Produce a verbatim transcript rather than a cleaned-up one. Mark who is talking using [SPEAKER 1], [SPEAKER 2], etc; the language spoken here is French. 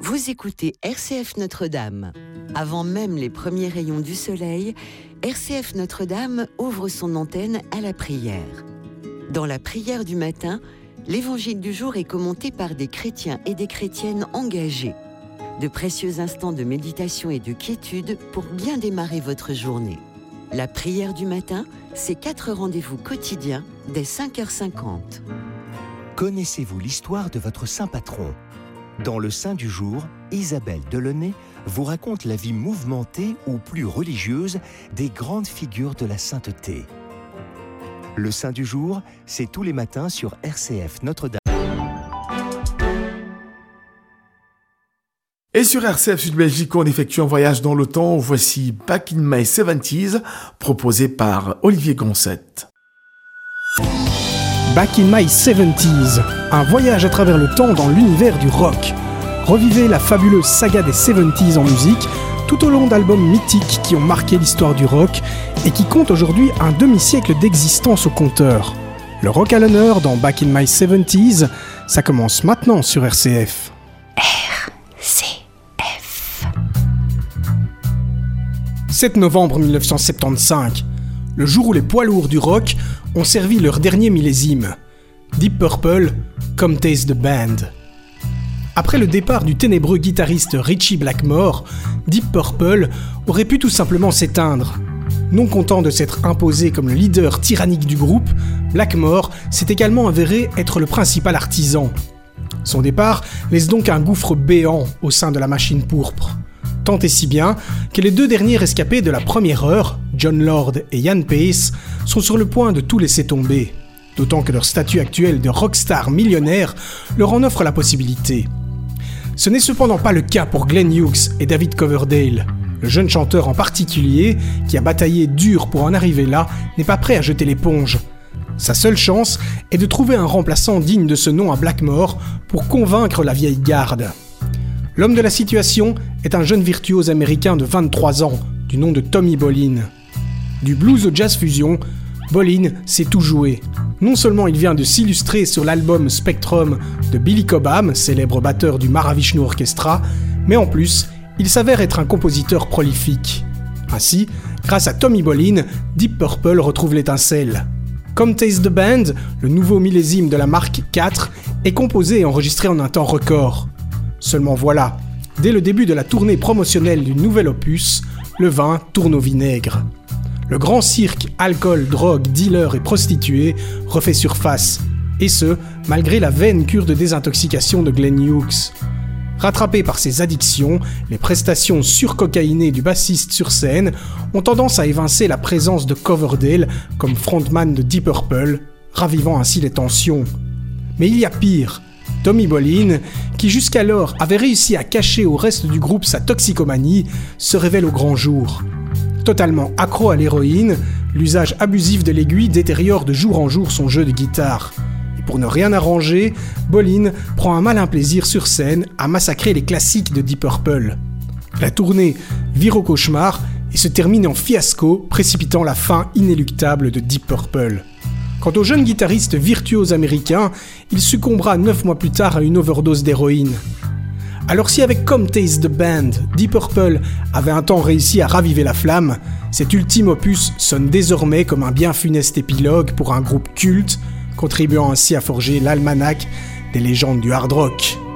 [SPEAKER 1] Vous écoutez R C F Notre-Dame. Avant même les premiers rayons du soleil, R C F Notre-Dame ouvre son antenne à la prière. Dans la prière du matin, l'évangile du jour est commenté par des chrétiens et des chrétiennes engagés. De précieux instants de méditation et de quiétude pour bien démarrer votre journée. La prière du matin, c'est quatre rendez-vous quotidiens dès cinq heures cinquante.
[SPEAKER 2] Connaissez-vous l'histoire de votre saint patron ? Dans le Saint du jour, Isabelle Delaunay vous raconte la vie mouvementée ou plus religieuse des grandes figures de la sainteté. Le Saint du jour, c'est tous les matins sur R C F Notre-Dame.
[SPEAKER 3] Et sur R C F Sud Belgique, on effectue un voyage dans le temps. Voici Back in My seventies, proposé par Olivier Goncette.
[SPEAKER 4] Back in My seventies, un voyage à travers le temps dans l'univers du rock. Revivez la fabuleuse saga des seventies en musique, tout au long d'albums mythiques qui ont marqué l'histoire du rock et qui comptent aujourd'hui un demi-siècle d'existence au compteur. Le rock à l'honneur dans Back in My seventies, ça commence maintenant sur R C F.
[SPEAKER 1] R C F.
[SPEAKER 4] sept novembre mille neuf cent soixante-quinze, le jour où les poids lourds du rock ont servi leur dernier millésime. Deep Purple, Come Taste the Band. Après le départ du ténébreux guitariste Ritchie Blackmore, Deep Purple aurait pu tout simplement s'éteindre. Non content de s'être imposé comme le leader tyrannique du groupe, Blackmore s'est également avéré être le principal artisan. Son départ laisse donc un gouffre béant au sein de la machine pourpre. Tant et si bien que les deux derniers rescapés de la première heure, Jon Lord et Ian Paice, sont sur le point de tout laisser tomber. D'autant que leur statut actuel de rockstar millionnaire leur en offre la possibilité. Ce n'est cependant pas le cas pour Glenn Hughes et David Coverdale. Le jeune chanteur en particulier, qui a bataillé dur pour en arriver là, n'est pas prêt à jeter l'éponge. Sa seule chance est de trouver un remplaçant digne de ce nom à Blackmore pour convaincre la vieille garde. L'homme de la situation est un jeune virtuose américain de vingt-trois ans, du nom de Tommy Bolin. Du blues au jazz fusion, Bolin sait tout jouer. Non seulement il vient de s'illustrer sur l'album Spectrum de Billy Cobham, célèbre batteur du Mahavishnu Orchestra, mais en plus, il s'avère être un compositeur prolifique. Ainsi, grâce à Tommy Bolin, Deep Purple retrouve l'étincelle. Come Taste the Band, le nouveau millésime de la marque quatre, est composé et enregistré en un temps record. Seulement voilà, dès le début de la tournée promotionnelle du nouvel opus, le vin tourne au vinaigre. Le grand cirque alcool, drogue, dealer et prostituées refait surface, et ce, malgré la vaine cure de désintoxication de Glenn Hughes. Rattrapé par ses addictions, les prestations surcocaïnées du bassiste sur scène ont tendance à évincer la présence de Coverdale comme frontman de Deep Purple, ravivant ainsi les tensions. Mais il y a pire. Tommy Bolin, qui jusqu'alors avait réussi à cacher au reste du groupe sa toxicomanie, se révèle au grand jour. Totalement accro à l'héroïne, l'usage abusif de l'aiguille détériore de jour en jour son jeu de guitare. Et pour ne rien arranger, Bolin prend un malin plaisir sur scène à massacrer les classiques de Deep Purple. La tournée vire au cauchemar et se termine en fiasco, précipitant la fin inéluctable de Deep Purple. Quant au jeune guitariste virtuose américain, il succombera neuf mois plus tard à une overdose d'héroïne. Alors si avec Come Taste the Band, Deep Purple avait un temps réussi à raviver la flamme, cet ultime opus sonne désormais comme un bien funeste épilogue pour un groupe culte, contribuant ainsi à forger l'almanach des légendes du hard rock.